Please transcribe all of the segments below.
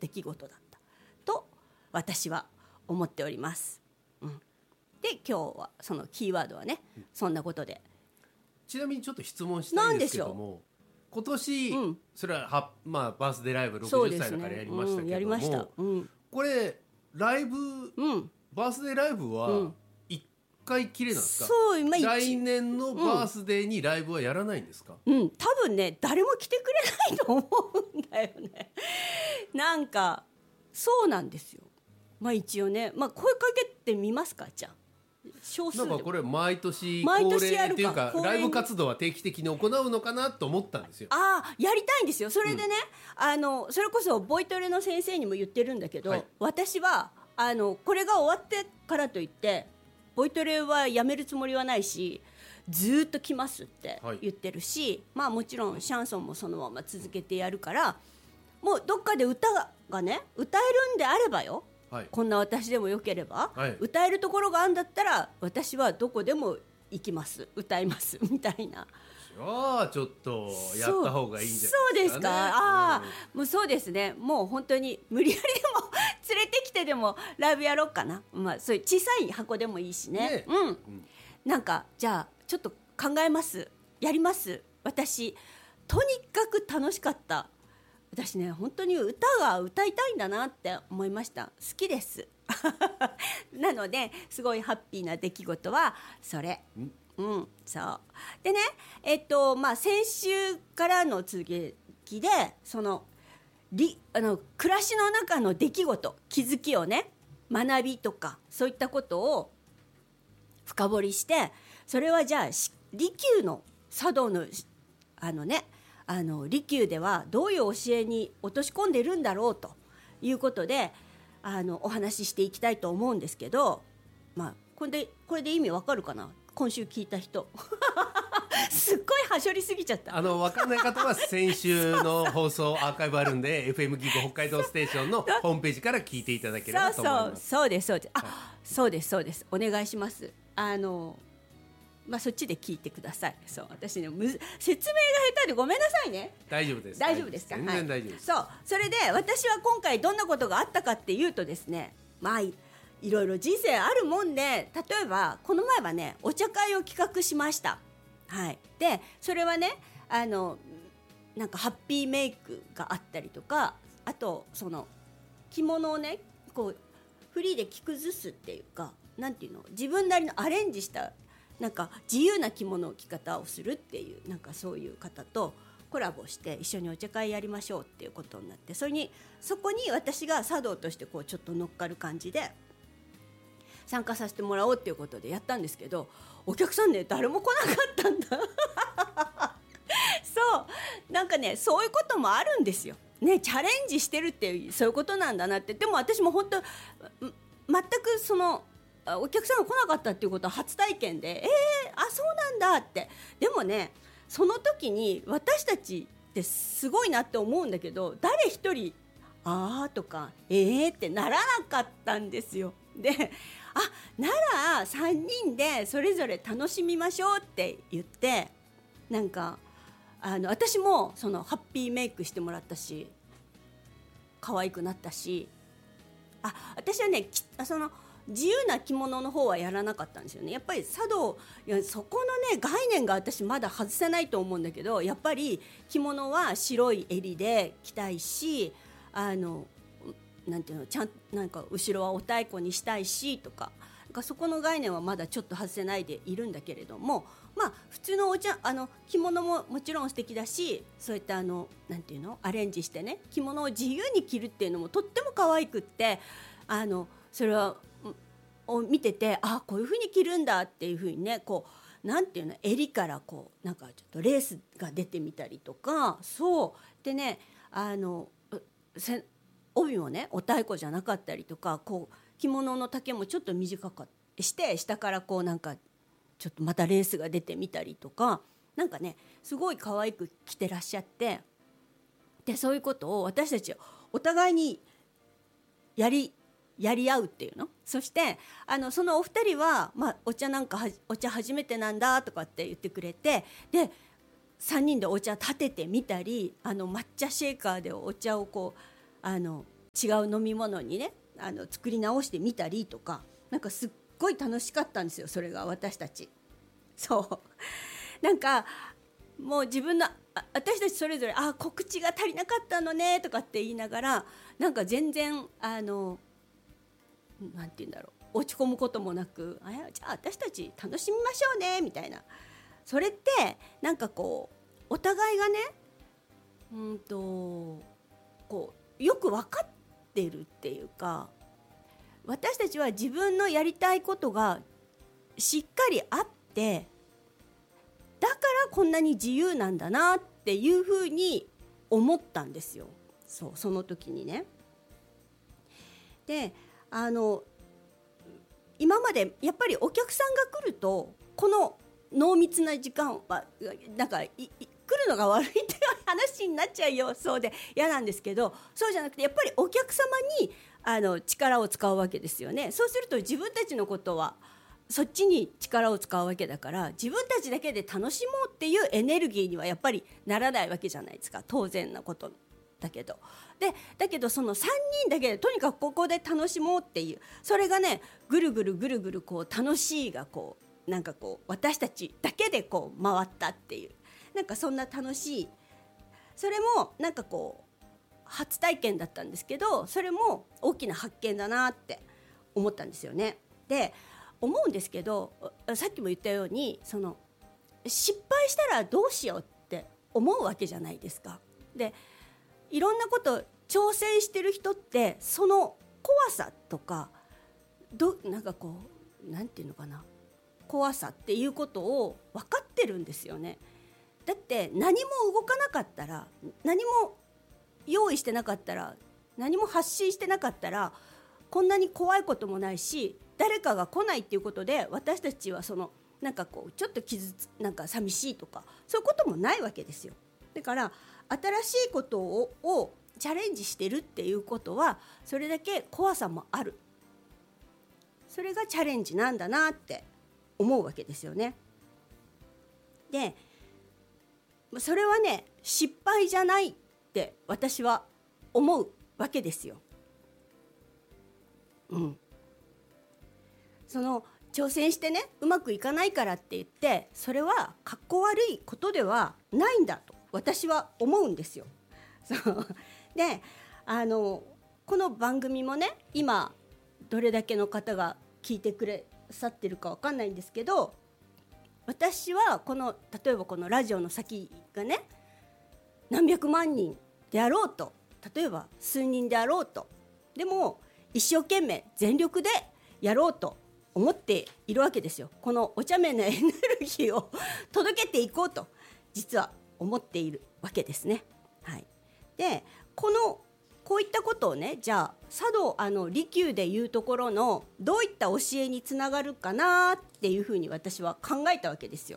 出来事だったと私は思っております、で今日はそのキーワードはね、そんなことで。 ちなみにちょっと質問したいんですけども、今年、それはバースデーライブ60歳だからやりましたけども、 やりました、 これライブ、バースデーライブは1回きりなんですか？ そう、 来年のバースデーにライブはやらないんですか？ 多分ね誰も来てくれないと思うんだよねなんかそうなんですよ。一応ね、声かけてみますか？じゃあ少数でもなんかこれ毎年恒例っていうかライブ活動は定期的に行うのかなと思ったんですよ。 やりたいんですよ。それでね、それこそボイトレの先生にも言ってるんだけど、私はこれが終わってからといってボイトレはやめるつもりはないし、ずっと来ますって言ってるし、もちろんシャンソンもそのまま続けてやるから、もうどっかで歌がね歌えるんであればよ、こんな私でもよければ、歌えるところがあるんだったら私はどこでも行きます、歌いますみたいな。 ちょっとやった方がいいんじゃないですかね。 そうですか。もうそうですね。もう本当に無理やりでも連れてきてでもライブやろうかな。そういう小さい箱でもいいしね。なんかじゃあちょっと考えます。やります。私とにかく楽しかった。私ね本当に歌が歌いたいんだなって思いました。好きですなのですごいハッピーな出来事はそれ。そうでね、先週からの続きでその暮らしの中の出来事、気づきをね、学びとかそういったことを深掘りして、それはじゃあ利休の茶道の利休ではどういう教えに落とし込んでるんだろうということでお話ししていきたいと思うんですけど、これで意味わかるかな？今週聞いた人すっごいはしょりすぎちゃった。 分かんない方は先週の放送アーカイブあるんでFM ギグ北海道ステーションのホームページから聞いていただければと思います。 そうです。そうですお願いします。そっちで聞いてください。そう、私ね説明が下手でごめんなさいね。 大丈夫です。 大丈夫ですか？ 全然大丈夫です。 それで私は今回どんなことがあったかっていうとですね、いろいろ人生あるもんで、例えばこの前はねお茶会を企画しました。でそれはねなんかハッピーメイクがあったりとか、あとその着物をねこうフリーで着崩すっていうか、なんていうの、自分なりのアレンジしたなんか自由な着物の着方をするっていう、なんかそういう方とコラボして一緒にお茶会やりましょうっていうことになって、そこに私が茶道としてこうちょっと乗っかる感じで参加させてもらおうっていうことでやったんですけど、お客さんね誰も来なかったんだそうなんかね、そういうこともあるんですよね。チャレンジしてるっていうそういうことなんだなって。でも私も本当全くそのお客さんが来なかったっていうことは初体験で、そうなんだって。でもねその時に私たちってすごいなって思うんだけど、誰一人とかってならなかったんですよ。でなら3人でそれぞれ楽しみましょうって言って、なんか私もそのハッピーメイクしてもらったし可愛くなったし、私はねその自由な着物の方はやらなかったんですよね。やっぱり茶道、そこのね概念が私まだ外せないと思うんだけど、やっぱり着物は白い襟で着たいし、なんていうの、なんか後ろはお太鼓にしたいしとか、そこの概念はまだちょっと外せないでいるんだけれども、普通の着物ももちろん素敵だし、そういったなんていうの、アレンジしてね着物を自由に着るっていうのもとっても可愛くって、それはを見てて、こういう風に着るんだっていう風にね、こうなんていうの、襟からこうなんかちょっとレースが出てみたりとか、そうでね帯もねお太鼓じゃなかったりとか、こう着物の丈もちょっと短くして下からこうなんかちょっとまたレースが出てみたりとか、なんかねすごい可愛く着てらっしゃって、でそういうことを私たちお互いにやり合うっていうの。そしてそのお二人は、お茶なんかお茶初めてなんだとかって言ってくれて、で3人でお茶立ててみたり、抹茶シェーカーでお茶をこう違う飲み物にね作り直してみたりとか、なんかすっごい楽しかったんですよ、それが私たち。そうなんかもう自分の私たちそれぞれ告知が足りなかったのねとかって言いながら、なんか全然なんて言うんだろう、落ち込むこともなく、じゃあ私たち楽しみましょうねみたいな。それってなんかこうお互いがねこうよく分かってるっていうか、私たちは自分のやりたいことがしっかりあって、だからこんなに自由なんだなっていうふうに思ったんですよ。その時にね。で今までやっぱりお客さんが来るとこの濃密な時間はなんか来るのが悪いっていう話になっちゃうよそうで嫌なんですけど、そうじゃなくてやっぱりお客様に力を使うわけですよね。そうすると自分たちのことはそっちに力を使うわけだから、自分たちだけで楽しもうっていうエネルギーにはやっぱりならないわけじゃないですか。当然なことだけど。だけどその3人だけでとにかくここで楽しもうっていう、それがねぐるぐるこう楽しいがこうなんかこう私たちだけでこう回ったっていう、なんかそんな楽しい、それもなんかこう初体験だったんですけど、それも大きな発見だなって思ったんですよね。で思うんですけど、さっきも言ったようにその失敗したらどうしようって思うわけじゃないですか。でいろんなこと挑戦してる人ってその怖さとかなんかこうなんていうのかな、怖さっていうことを分かってるんですよね。だって何も動かなかったら、何も用意してなかったら、何も発信してなかったらこんなに怖いこともないし、誰かが来ないっていうことで私たちはそのなんかこうちょっとなんか寂しいとかそういうこともないわけですよ。だから新しいことをチャレンジしてるっていうことはそれだけ怖さもある、それがチャレンジなんだなって思うわけですよね。でそれはね失敗じゃないって私は思うわけですよ。その挑戦してねうまくいかないからって言ってそれはかっこ悪いことではないんだと私は思うんですよ。そうでこの番組もね今どれだけの方が聞いてくださってるかわかんないんですけど、私は例えばこのラジオの先がね何百万人であろうと、例えば数人であろうと、でも一生懸命全力でやろうと思っているわけですよ。このお茶目なエネルギーを届けていこうと実は思っているわけですね。はい、でこういったことをね、じゃあ茶道利休でいうところのどういった教えにつながるかなっていうふうに私は考えたわけですよ。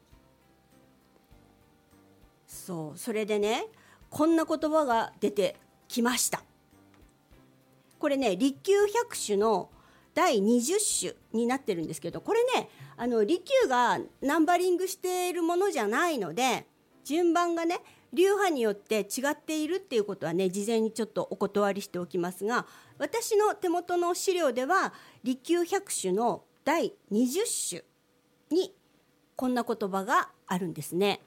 それでねこんな言葉が出てきました。これね利休百首の第20首になってるんですけど、これね利休がナンバリングしているものじゃないので順番がね流派によって違っているっていうことはね事前にちょっとお断りしておきますが、私の手元の資料では利休百首の第20首にこんな言葉があるんですね。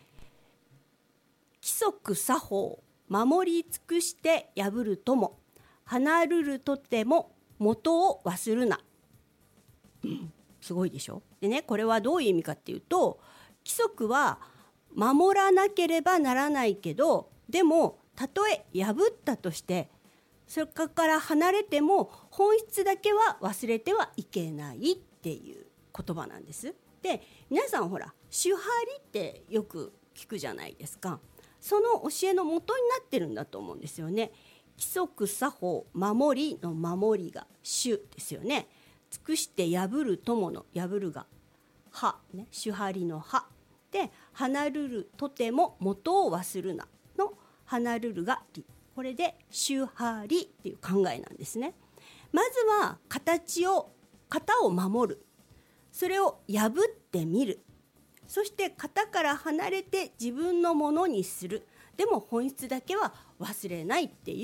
規則作法守り尽くして破るとも離るるとても元を忘るな、すごいでしょ。でねこれはどういう意味かっていうと、規則は守らなければならないけど、でもたとえ破ったとしてそれから離れても本質だけは忘れてはいけないっていう言葉なんです。で皆さんほら手張りってよく聞くじゃないですか。その教えの元になってるんだと思うんですよね。規則作法守りの守りが主ですよね。尽くして破る友の破るがは、ね、手張りのはで、離るるとても元を忘るなの離るるがり、これで手張りっていう考えなんですね。まずは型を守る、それを破ってみる、そして型から離れて自分のものにする、でも本質だけは忘れないっていう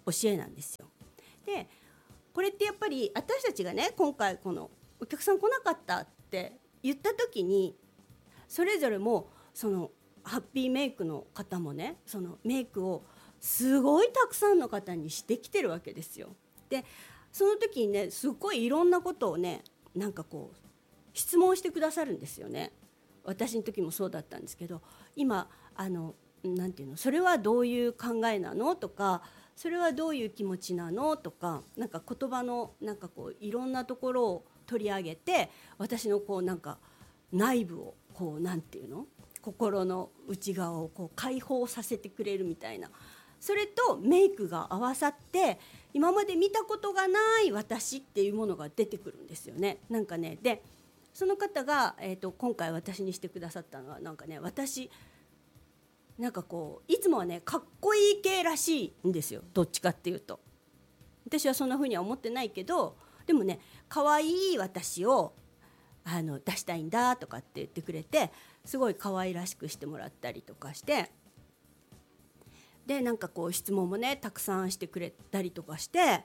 教えなんですよ。でこれってやっぱり私たちがね今回このお客さん来なかったって言った時にそれぞれもそのハッピーメイクの方もねそのメイクをすごいたくさんの方にしてきてるわけですよ。でその時にねすごいいろんなことをねなんかこう質問してくださるんですよね。私の時もそうだったんですけど今なんていうのそれはどういう考えなのとかそれはどういう気持ちなのとかなんか言葉のなんかこういろんなところを取り上げて私のこうなんか内部をこうなんていうの心の内側をこう解放させてくれるみたいなそれとメイクが合わさって今まで見たことがない私っていうものが出てくるんですよね。なんかねでその方が、今回私にしてくださったのはなんかね私なんかこういつもはねかっこいい系らしいんですよ。どっちかっていうと私はそんな風には思ってないけどでもね可愛い私を出したいんだとかって言ってくれてすごい可愛らしくしてもらったりとかしてでなんかこう質問もねたくさんしてくれたりとかして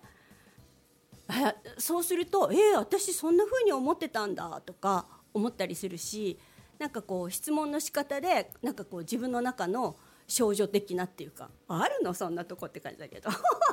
そうすると私そんな風に思ってたんだとか思ったりするしなんかこう質問の仕方でなんかこう自分の中の少女的なっていうかあるのそんなとこって感じだけど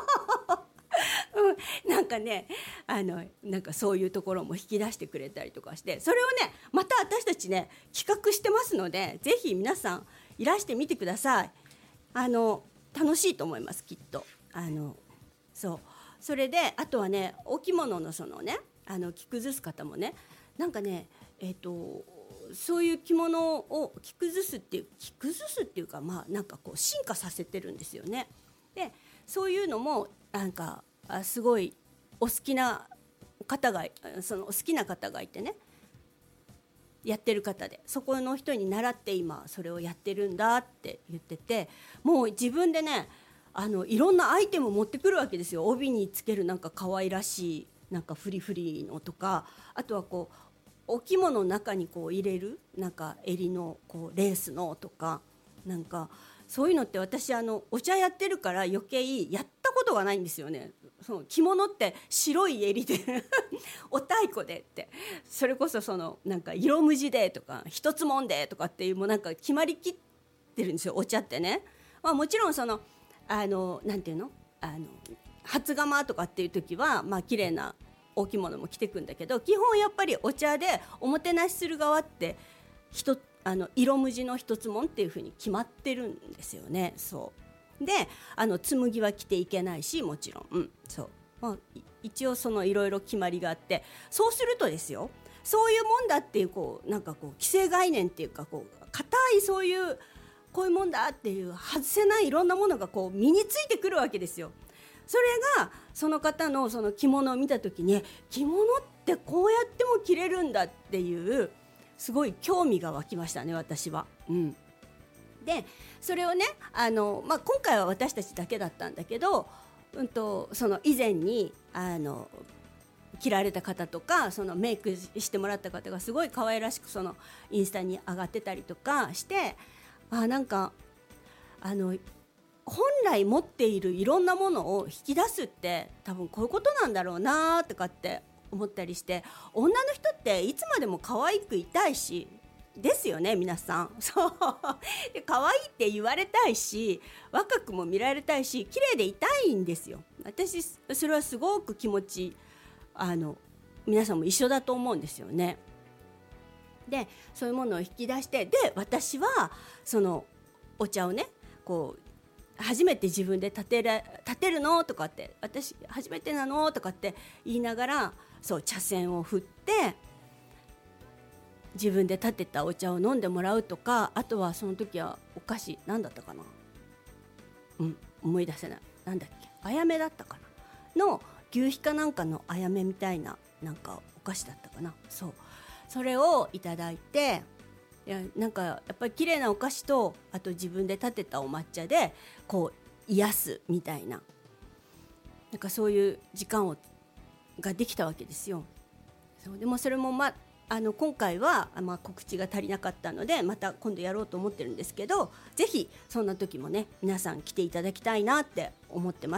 なんかねなんかそういうところも引き出してくれたりとかしてそれをねまた私たちね企画してますのでぜひ皆さんいらしてみてください。楽しいと思いますきっと。それであとはねお着物のそのね着崩す方もねなんかねそういう着物を着崩すっていうかまあなんかこう進化させてるんですよね。でそういうのもなんかすごいお好きな方がいてねやってる方でそこの人に習って今それをやってるんだって言っててもう自分でねいろんなアイテムを持ってくるわけですよ。帯につけるなんか可愛らしいなんかフリフリのとかあとはこうお着物の中にこう入れるなんか襟のこうレースのとかなんかそういうのって私お茶やってるから余計やったことがないんですよね。その着物って白い襟でお太鼓でってそれこそそのなんか色無地でとか一つもんでとかっていうもうなんか決まりきってるんですよお茶ってね。まあ、もちろんそのなんていうの初釜とかっていう時はまあ綺麗なお着物も着てくんだけど基本やっぱりお茶でおもてなしする側って色無地の一つもんっていう風に決まってるんですよね。そうで紬は着ていけないしもちろん、そうまあ、一応そのいろいろ決まりがあってそうするとですよそういうもんだっていうこうなんかこう既成概念っていうかこう固いそういうこういうもんだっていう外せないいろんなものがこう身についてくるわけですよ。それがその方のその着物を見た時に着物ってこうやっても着れるんだっていうすごい興味が湧きましたね私は。でそれをね今回は私たちだけだったんだけど、その以前に着られた方とかそのメイクしてもらった方がすごい可愛らしくそのインスタに上がってたりとかしてなんか本来持っているいろんなものを引き出すって多分こういうことなんだろうなとかって思ったりして女の人っていつまでも可愛くいたいしですよね皆さん。そうで可愛いって言われたいし若くも見られたいし綺麗でいたいんですよ。私それはすごく気持ち皆さんも一緒だと思うんですよね。でそういうものを引き出してで私はそのお茶をねこう初めて自分で立てるのとかって私初めてなのとかって言いながらそう茶筅を振って自分で立てたお茶を飲んでもらうとかあとはその時はお菓子何だったかな思い出せないなんだっけあやめだったかなの牛皮かなんかのあやめみたいななんかお菓子だったかなそうそれをいただいてなんかやっぱり綺麗なお菓子とあと自分で立てたお抹茶でこう癒すみたいななんかそういう時間ができたわけですよ。そうでもそれも今回は、告知が足りなかったのでまた今度やろうと思ってるんですけどぜひそんな時もね皆さん来ていただきたいなって思ってます。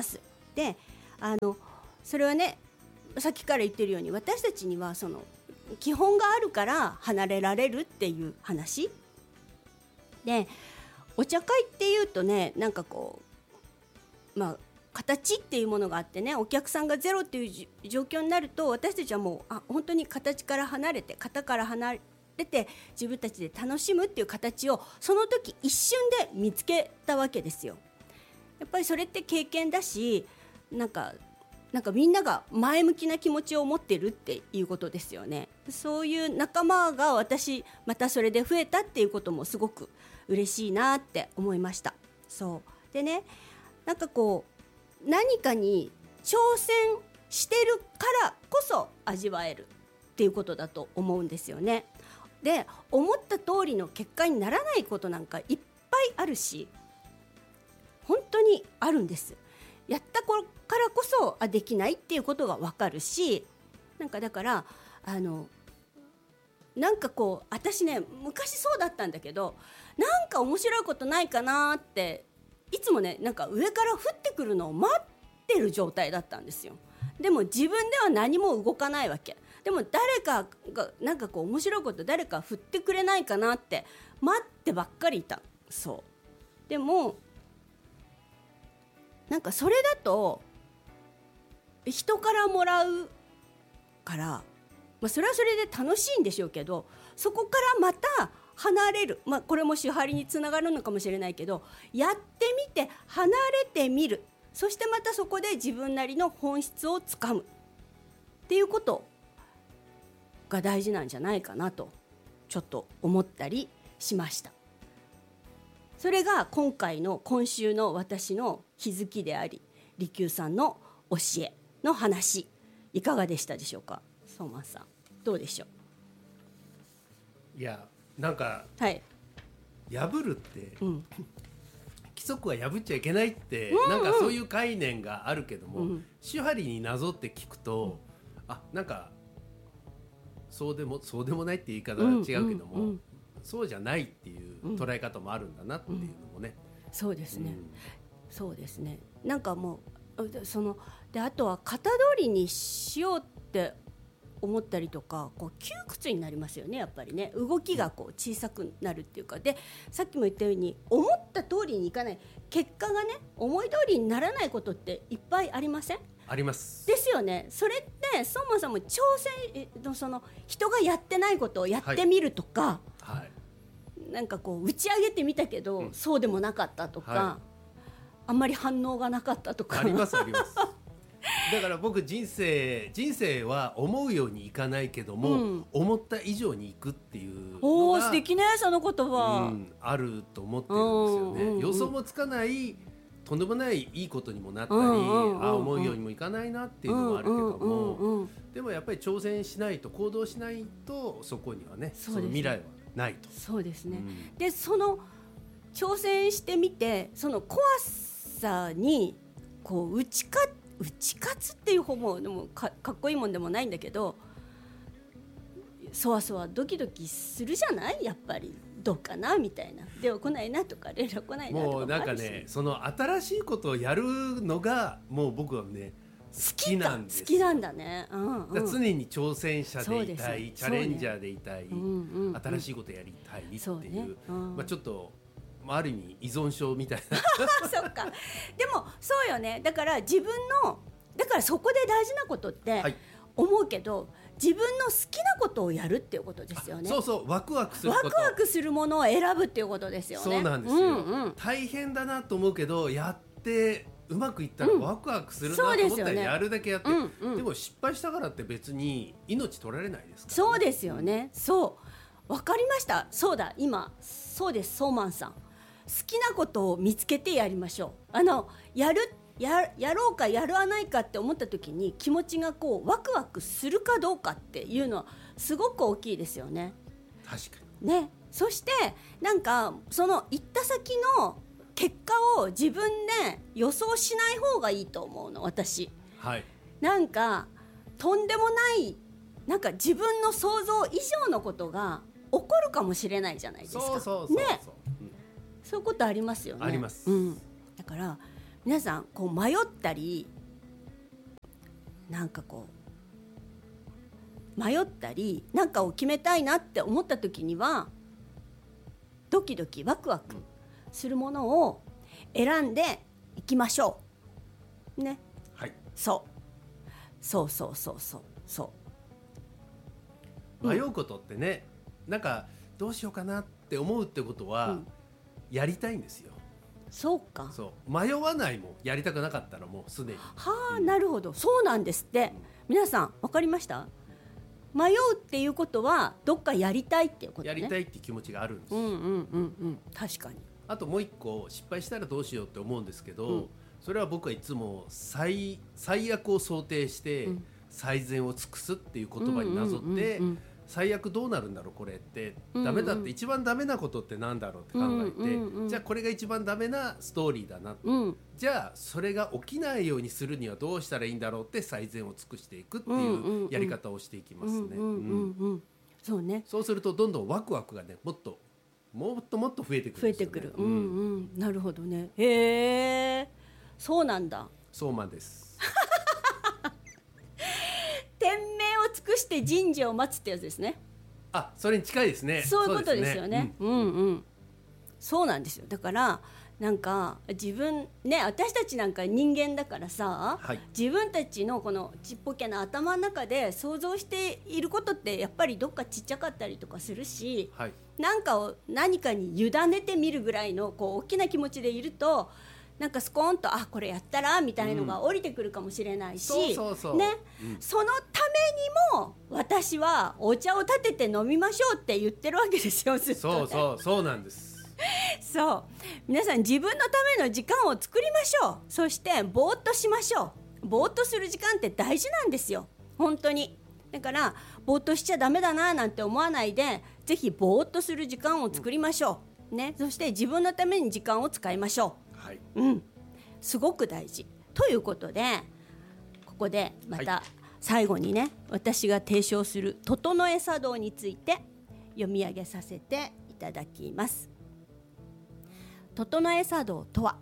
でそれはね、さっきから言ってるように私たちにはその基本があるから離れられるっていう話で、お茶会っていうとね、なんかこう形っていうものがあってね、お客さんがゼロっていう状況になると私たちはもう本当に形から離れて型から離れて自分たちで楽しむっていう形をその時一瞬で見つけたわけですよ。やっぱりそれって経験だし、なんかみんなが前向きな気持ちを持ってるっていうことですよね。そういう仲間が私またそれで増えたっていうこともすごく嬉しいなって思いました。そうでね、なんかこう何かに挑戦してるからこそ味わえるっていうことだと思うんですよね。で、思った通りの結果にならないことなんかいっぱいあるし、本当にあるんです。やったからこそできないっていうことが分かるし、だからなんかこう私ね、昔そうだったんだけど、なんか面白いことないかなっていつもね、なんか上から降ってくるのを待ってる状態だったんですよ。でも自分では何も動かないわけ。でも誰かがなんかこう面白いこと誰か振ってくれないかなって待ってばっかりいた。そうでもなんかそれだと人からもらうから、それはそれで楽しいんでしょうけど、そこからまた離れる、これも手張りにつながるのかもしれないけど、やってみて離れてみる、そしてまたそこで自分なりの本質をつかむっていうことが大事なんじゃないかなとちょっと思ったりしました。それが今週の私の気づきであり、利休さんの教えの話、いかがでしたでしょうか。相馬さんどうでしょう。 いや、なんか、 はい、 破るって、 規則は破っちゃいけないって、なんかそういう概念があるけども、手張りになぞって聞くと、なんかそうでもないって言い方は違うけども、そうじゃないっていう捉え方もあるんだなっていうのもね、 そうですね、そうですね。なんかもうで、あとは型通りにしようって思ったりとか、こう窮屈になりますよね、やっぱりね。動きがこう小さくなるっていうか、でさっきも言ったように思った通りにいかない、結果がね思い通りにならないことっていっぱいありません？ ありますですよね。それってそもそも挑戦人がやってないことをやってみるとか、なんかこう打ち上げてみたけど、そうでもなかったとか、あんまり反応がなかったとかありますだから僕人生は思うようにいかないけども、思った以上にいくっていうのが素敵ね、その言葉、 あると思ってるんですよね。予想もつかないとんでもないいいことにもなったり、思うようにもいかないなっていうのもあるけども、でもやっぱり挑戦しないと、行動しないとそこにはね、その未来はないと。 そうですね、でその挑戦してみて、その怖さにこう打ち勝つっていう方もでも かっこいいもんでもないんだけど、そわそわドキドキするじゃない、やっぱり。どうかなみたいな、では来ないなとか連絡来ないなとかもあるし、 もうなんかね、その新しいことをやるのがもう僕はね好きなんです。 好きなんだね、 常に挑戦者でいたい、チャレンジャーでいたい、新しいことやりたいっていう、ちょっとある意味依存症みたいなそっか。でもそうよね。だからそこで大事なことって思うけど、自分の好きなことをやるっていうことですよね。 ワクワクすること、 ワクワクするものを選ぶっていうことですよね。 そうなんですよ、大変だなと思うけど、やってうまくいったらワクワクするなと思ったらやるだけやって、でも失敗したからって別に命取られないですからね。 そうですよね。そうわかりました。そうだ、今そうです。ソーマンさん、好きなことを見つけてやりましょう。やろうかやらないかって思った時に気持ちがこうワクワクするかどうかっていうのはすごく大きいですよね。 確かにね。そしてなんかその行った先の結果を自分で予想しない方がいいと思うの、私。なんかとんでもないなんか自分の想像以上のことが起こるかもしれないじゃないですか。そういうことありますよね。 あります、 だから皆さんこう迷ったりなんかこう迷ったりなんかを決めたいなって思った時にはドキドキワクワクするものを選んでいきましょうね。 はい、 そう迷うことってね、なんかどうしようかなって思うってことは、やりたいんですよ。 そうか。 そう迷わないもん、やりたくなかったらもうすでに。 はあ、なるほど、そうなんですって。皆さん分かりました？迷うっていうことはどっかやりたいっていうことね。 やりたいっていう気持ちがあるんです。 確かに。 あともう一個、失敗したらどうしようって思うんですけど、それは僕はいつも最悪を想定して、最善を尽くすっていう言葉になぞって、最悪どうなるんだろうこれって、ダメだって一番ダメなことってなんだろうって考えて、じゃあこれが一番ダメなストーリーだな、じゃあそれが起きないようにするにはどうしたらいいんだろうって最善を尽くしていくっていうやり方をしていきますね。 そうね。 そうするとどんどんワクワクがね、もっと増えてくるんですよね。 なるほどね。へえ、そうなんだ。 そうなんです。 天命を尽くして人事を待つってやつですね。 あ、それに近いですね。 そういうことですよね。そうなんですよ。だからなんか自分ね、私たちなんか人間だからさ、自分たちのこのちっぽけな頭の中で想像していることってやっぱりどっかちっちゃかったりとかするし、なんかを何かに委ねてみるぐらいのこう大きな気持ちでいると、なんかスコーンとこれやったらみたいのが降りてくるかもしれないし、ね、そのためにも私はお茶を立てて飲みましょうって言ってるわけですよ。ずっとね。 そうなんです。 そう皆さん自分のための時間を作りましょう。そしてぼーっとしましょう。ぼーっとする時間って大事なんですよ、本当に。だからぼーっとしちゃダメだななんて思わないで、ぜひぼーっとする時間を作りましょう、ね、そして自分のために時間を使いましょう。すごく大事ということで、ここでまた最後にね、私が提唱する整え茶道について読み上げさせていただきます。整え茶道とは、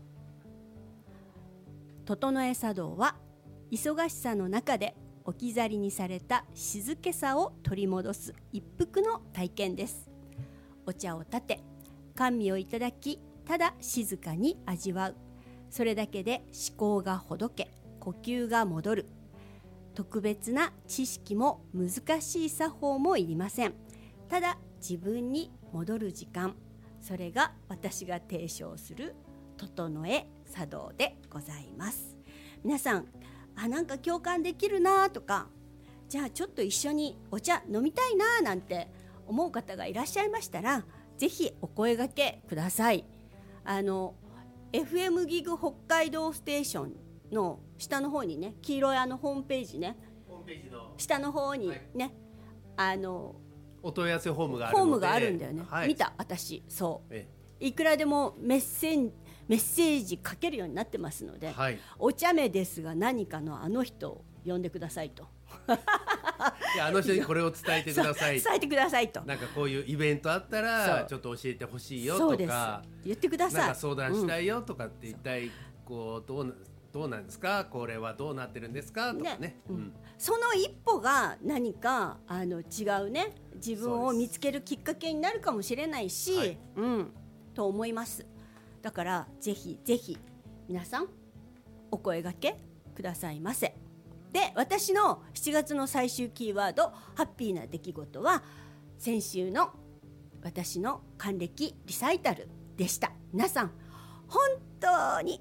整え茶道は忙しさの中で置き去りにされた静けさを取り戻す一服の体験です。お茶を立て、甘味をいただき、ただ静かに味わう。それだけで思考がほどけ、呼吸が戻る。特別な知識も難しい作法もいりません。ただ自分に戻る時間、それが私が提唱する整え茶道でございます。皆さん、なんか共感できるなとか、じゃあちょっと一緒にお茶飲みたいななんて思う方がいらっしゃいましたら、ぜひお声掛けください。FM ギグ北海道ステーションの下の方にね、黄色いホームページね、下の方にね、 お問い合わせフォームがあるんだよね。見た私。そういくらでもメッセージ書けるようになってますので、お茶目ですが何かのあの人を呼んでくださいと。 いや、あの人にこれを伝えてください。 伝えてくださいと。 なんかこういうイベントあったらちょっと教えてほしいよとか、 言ってください。 なんか相談したいよとかって、一体こうどうなんですか、これはどうなってるんですかとかね。その一歩が何か違うね、自分を見つけるきっかけになるかもしれないし、と思います。だからぜひぜひ皆さんお声掛けくださいませ。で、私の7月の最終キーワード、ハッピーな出来事は先週の私の還暦リサイタルでした。皆さん本当に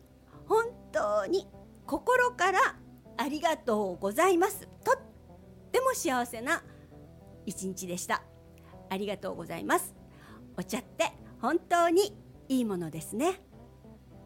心からありがとうございます。とっても幸せな一日でした。ありがとうございます。お茶って本当にいいものですね。